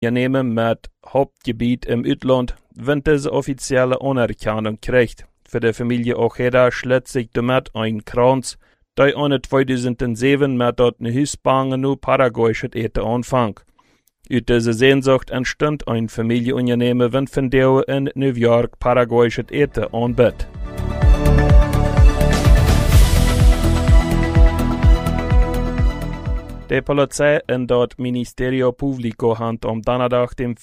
Unternehmen mit Hauptgebiet im Utland, wenn diese offizielle Anerkennung kriegt. Für die Familie Ojeda schlägt sich damit ein Kranz, der eine 2007 mit dort eine Hausbange nu paraguayische Ete anfang. Uit diese Sehnsucht entstand ein Familienunternehmen, wenn von der in New York paraguayische Ete anbietet. Die Polizei in dort Ministerio Público hat am Donnerstag, dem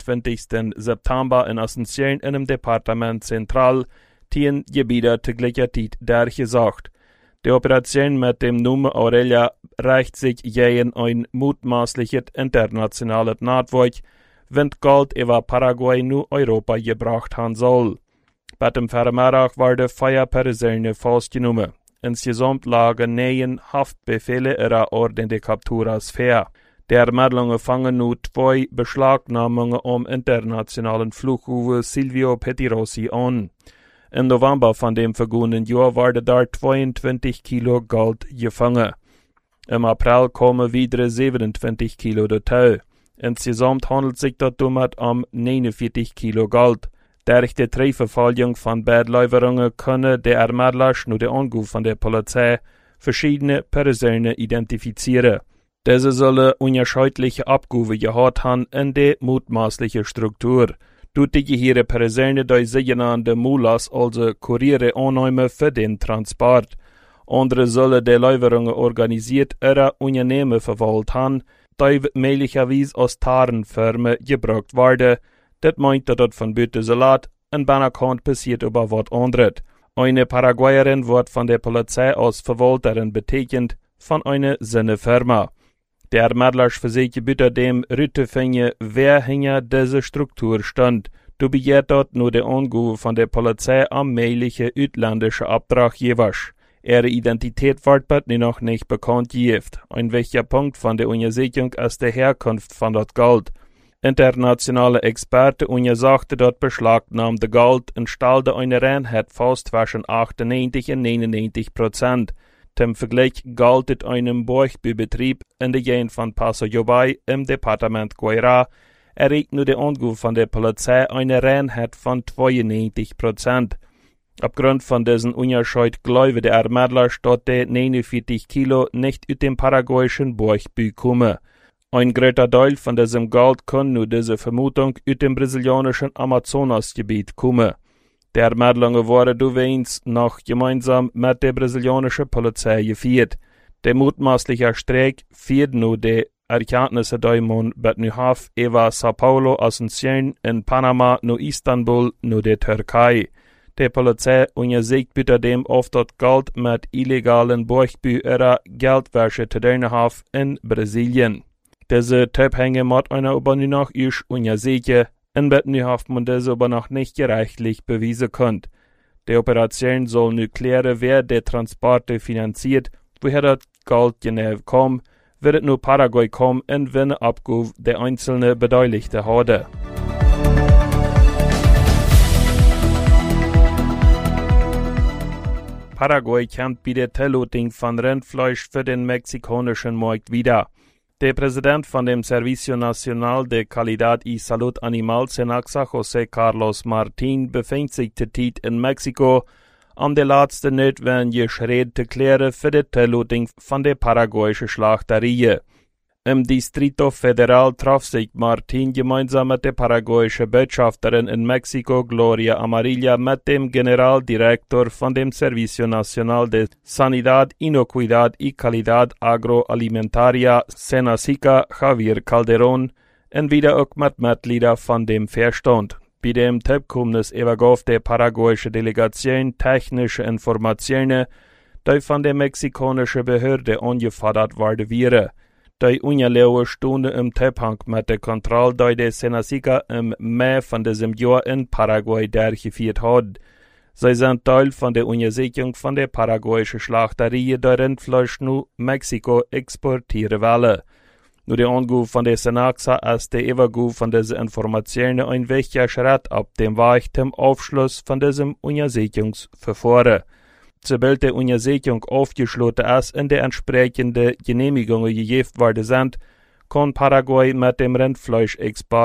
24. September in Asunción in dem Departement Central 10 Gebiete zu gleicher Zeit durchgesagt. Die Operation mit dem Namen Aurelia reicht sich gegen ein mutmaßliches internationales Network, wenn Gold über Paraguay nu Europa gebracht haben soll. Bei dem Vormittag werden 4 Personen festgenommen. Insgesamt lagen 9 Haftbefehle ihrer Orden de Capturas vor. Die Ermittlungen fangen nun 2 Beschlagnahmungen am internationalen Flughafen Silvio Pettirossi an. Im November von dem vergangenen Jahr wurde dort 22 Kilo Gold gefangen. Im April kommen wieder 27 Kilo dazu. Insgesamt handelt es sich damit um 49 Kilo Gold. Durch die Trefverfolgung von Beidlieferungen können die Ermittler nur den Anruf von der Polizei verschiedene Personen identifizieren. Diese sollen unterschiedliche Abgaben gehabt haben in der mutmaßlichen Struktur. Durch die gehörigen Personen die sogenannte Mulas, also Kuriere, annehmen für den Transport. Andere sollen die Lieferungen organisiert ihre Unternehmen verwaltet haben, die möglicherweise aus Tarnfirmen gebraucht werden. Das meint, dass von Bütte Salat in Banakant passiert über was anderes. Eine Paraguayerin wird von der Polizei als Verwalterin beteiligt von einer Firma. Der Ermittler versucht bitte dem Rüttefinger, wer hinter dieser Struktur stand. Du begehrt dort nur die Angabe von der Polizei am möglichen ausländischen Auftraggebers. Ihre Identität wird noch nicht bekannt gegeben. Ein wichtiger Punkt von der Untersuchung ist die Herkunft von das Gold. Internationale Experten untersuchten dort beschlagnahmte Gold und stellten eine Reinheit fast zwischen 98 und 99%. Zum Vergleich galt es einem Bergbaubetrieb in der Gegend von Paso Yobay im Departement Guairá, erregt nur der Angabe von der Polizei eine Reinheit von 92%. Aufgrund von diesen Unterschied glauben der Ermittler, dass die 49 Kilo nicht aus dem paraguayischen Bergbau kommen. Ein großer Teil von diesem Gold kann nur diese Vermutung aus dem brasilianischen Amazonasgebiet kommen. Die Ermittlungen wurden übrigens noch gemeinsam mit der brasilianischen Polizei geführt. Der mutmaßliche Streik führt nur die Erkenntnisse, die man hat, über Sao Paulo, Asunción, in Panama, nur Istanbul, nur der Türkei. Die Polizei untersucht bitte dem auf das Gold mit illegalen Bergbau ihrer Geldwäsche zu tun hat in Brasilien. Diese Zusammenhänge muss einer aber nur noch untersuchen, und nu hat man das aber noch nicht gerechtlich beweisen können. Die Operation soll nu klären, wer die Transporte finanziert, woher das Gold genau kommt, wird nur Paraguay kommen und wenn Abgabe der einzelnen Beteiligten hat. Paraguay kämpft bei der Zulassung von Rindfleisch für den mexikanischen Markt wieder. Der Präsident von dem Servicio Nacional de Calidad y Salud Animal Senaxa, José Carlos Martín, befindet sich zurzeit in Mexiko, um die letzte notwendige Schritte zu klären für die Zulassung von der paraguayischen Schlachterie. Im Distrito Federal traf sich Martín gemeinsam mit der paraguayischen Botschafterin in Mexiko, Gloria Amarilla, mit dem Generaldirektor von dem Servicio Nacional de Sanidad, Inocuidad y Calidad Agroalimentaria, Senasica, Javier Calderón, und wieder auch mit Mitgliedern von dem Vorstand. Bei dem Tippkommnis übergab der paraguayische Delegation technische Informationen, die von der mexikanischen Behörde angefordert worden wären. Die ungenaue Stunde im Zusammenhang mit der Kontrolle, die der Senasica im Mai von diesem Jahr in Paraguay durchgeführt hat. Sie sind Teil von der Untersuchung von der paraguayischen Schlachterie, die Rindfleisch nur Mexiko exportieren wollen. Nur die Angabe von der Senaxa ist der Übergabe von diesen Informationen ein wichtiger Schritt auf dem Weg zum Aufschluss von diesem Untersuchungsverfahren. Sobald die Untersuchung aufgeschlossen ist und die entsprechenden Genehmigungen gegeben worden sind, kon Paraguay met dem Rindfleischexport